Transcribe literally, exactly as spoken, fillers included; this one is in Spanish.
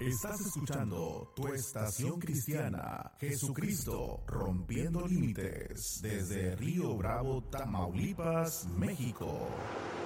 Estás escuchando tu estación cristiana, Jesucristo rompiendo límites, desde Río Bravo, Tamaulipas, México.